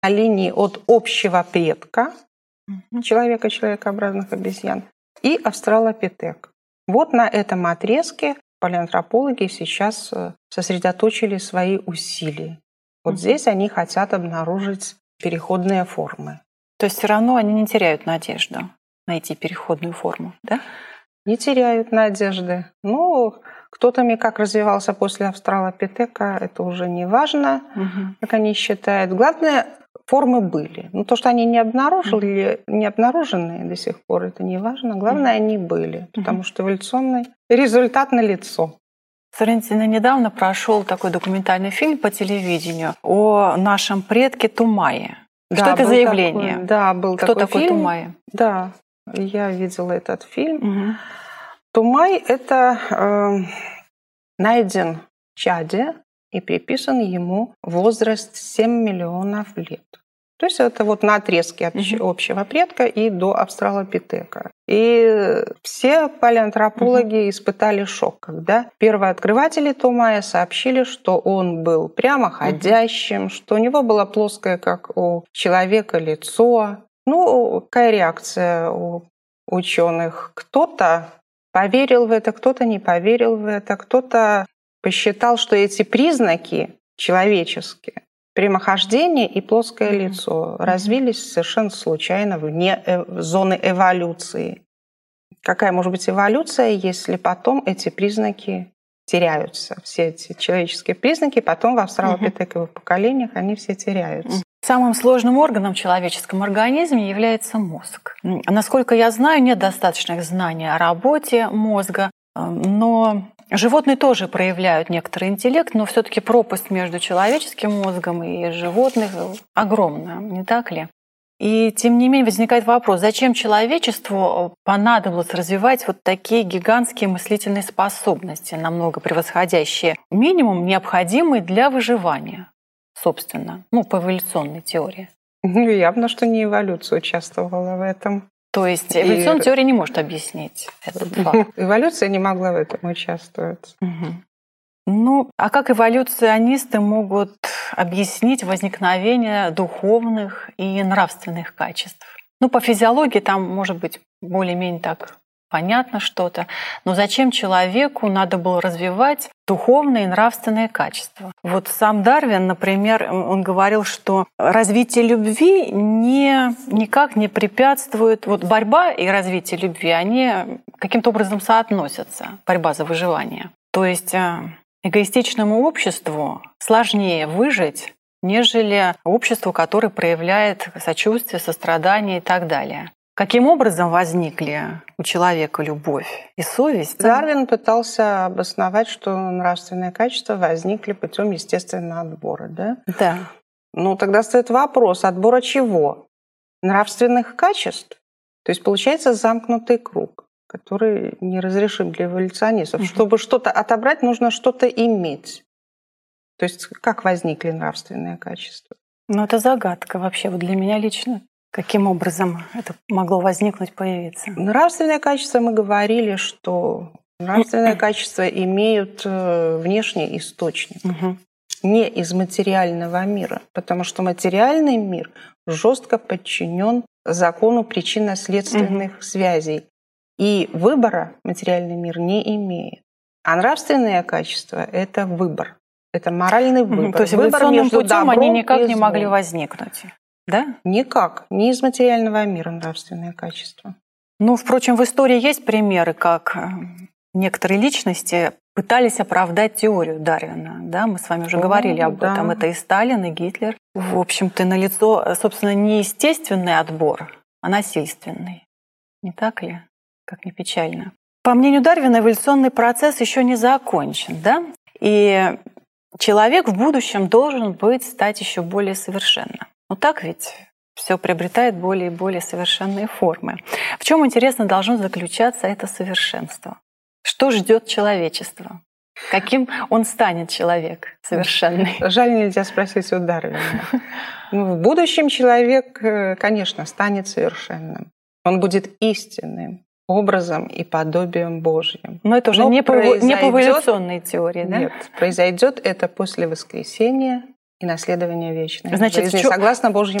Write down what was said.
на линии от общего предка человека, человекообразных обезьян, и австралопитек. Вот на этом отрезке палеантропологи сейчас сосредоточили свои усилия. Вот здесь они хотят обнаружить переходные формы. То есть все равно они не теряют надежду найти переходную форму, да? Не теряют надежды. Ну, кто-то как развивался после австралопитека, это уже не важно, как они считают. Главное, формы были. Ну, то, что они не обнаружили, не обнаружены до сих пор, это не важно. Главное, они были, потому что эволюционный результат налицо. Соррентино, недавно прошел такой документальный фильм по телевидению о нашем предке Тумае. Да, что это за явление? Был Кто такой фильм. Тумае? Да, я видела этот фильм. Тумай — это найден в Чаде и приписан ему возраст 7 миллионов лет. То есть это вот на отрезке от общего предка и до австралопитека. И все палеантропологи испытали шок, когда первые открыватели Тумая сообщили, что он был прямоходящим, что у него было плоское, как у человека, лицо. Ну, какая реакция у ученых? Кто-то поверил в это, кто-то не поверил в это, кто-то посчитал, что эти признаки человеческие, прямохождение и плоское лицо, развились совершенно случайно вне зоны эволюции. Какая может быть эволюция, если потом эти признаки теряются? Все эти человеческие признаки потом в австралопитековых поколениях они все теряются. Самым сложным органом в человеческом организме является мозг. Насколько я знаю, нет достаточных знаний о работе мозга, но животные тоже проявляют некоторый интеллект, но все-таки пропасть между человеческим мозгом и животных огромна, не так ли? И тем не менее возникает вопрос, зачем человечеству понадобилось развивать вот такие гигантские мыслительные способности, намного превосходящие минимум, необходимый для выживания, собственно, по эволюционной теории. Явно, что не эволюция участвовала в этом. То есть эволюционная теория не может объяснить этот факт. Эволюция не могла в этом участвовать. А как эволюционисты могут объяснить возникновение духовных и нравственных качеств? По физиологии там, может быть, более-менее так понятно что-то, но зачем человеку надо было развивать духовные и нравственные качества? Вот сам Дарвин, например, он говорил, что развитие любви никак не препятствует. Вот борьба и развитие любви, они каким-то образом соотносятся, борьба за выживание. То есть эгоистичному обществу сложнее выжить, нежели обществу, которое проявляет сочувствие, сострадание и так далее. Каким образом возникли у человека любовь и совесть? Дарвин пытался обосновать, что нравственные качества возникли путем естественного отбора, да? Да. Тогда стоит вопрос, отбора чего? Нравственных качеств? То есть получается замкнутый круг, который неразрешим для эволюционистов. Чтобы что-то отобрать, нужно что-то иметь. То есть как возникли нравственные качества? Это загадка вообще для меня лично. Каким образом это могло возникнуть, появиться? Нравственные качества, мы говорили, что нравственные качества имеют внешний источник, не из материального мира, потому что материальный мир жестко подчинен закону причинно-следственных связей, и выбора материальный мир не имеет. А нравственные качества — это выбор, это моральный выбор. То есть эволюционным путем они никак не могли возникнуть? Да? Никак. Не из материального мира нравственные качества. Впрочем, в истории есть примеры, как некоторые личности пытались оправдать теорию Дарвина. Да? Мы с вами уже говорили об этом. Это и Сталин, и Гитлер. В общем-то, налицо, собственно, не естественный отбор, а насильственный. Не так ли? Как ни печально. По мнению Дарвина, эволюционный процесс еще не закончен. Да? И человек в будущем должен стать еще более совершенным. Так ведь все приобретает более и более совершенные формы. В чем, интересно, должно заключаться это совершенство? Что ждет человечество? Каким он станет человек совершенный? Жаль, нельзя спросить у Дарвина. В будущем человек, конечно, станет совершенным. Он будет истинным образом и подобием Божьим. Но это уже не по эволюционной теории, да? Нет, произойдет это после воскресения и наследование вечной Значит, жизни, согласно Божьему